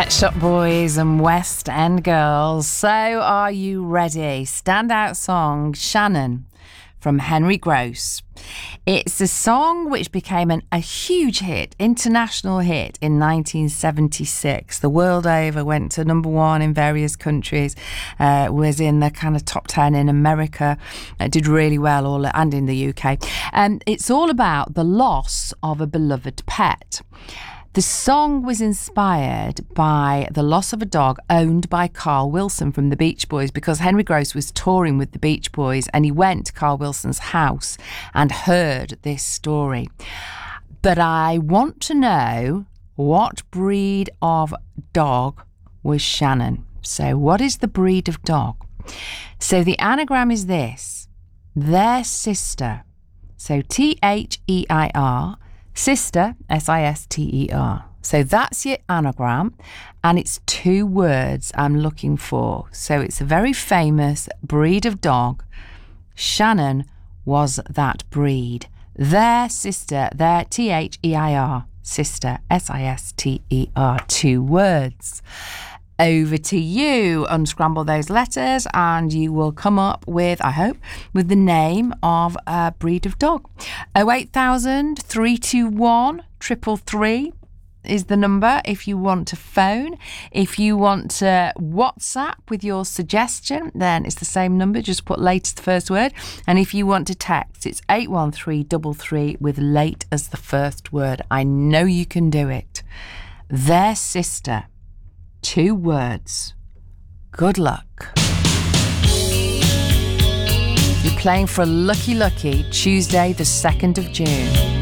Pet Shop Boys and West End Girls. So are you ready? Standout song, Shannon, from Henry Gross. It's a song which became a huge hit, international hit in 1976. The world over, went to number one in various countries, was in the kind of top 10 in America, did really well, and in the UK. It's all about the loss of a beloved pet. The song was inspired by the loss of a dog owned by Carl Wilson from the Beach Boys, because Henry Gross was touring with the Beach Boys and he went to Carl Wilson's house and heard this story. But I want to know, what breed of dog was Shannon? So what is the breed of dog? So the anagram is this: their sister. So T-H-E-I-R, sister, S-I-S-T-E-R. So that's your anagram, and it's two words I'm looking for. So it's a very famous breed of dog. Shannon was that breed. Their sister, their T-H-E-I-R, sister, S-I-S-T-E-R, two words. Over to you. Unscramble those letters and you will come up with, I hope, with the name of a breed of dog. 08000 321 333 is the number if you want to phone. If you want to WhatsApp with your suggestion, then it's the same number, just put late as the first word. And if you want to text, it's 81333 with late as the first word. I know you can do it. Their sister. Two words. Good luck. You're playing for a lucky Tuesday, the 2nd of June.